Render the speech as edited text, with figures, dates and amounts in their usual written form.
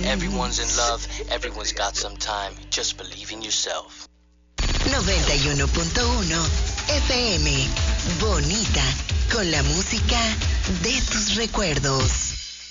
Everyone's in love, everyone's got some time. Just believe in yourself. 91.1 FM. Bonita, con la música de tus recuerdos.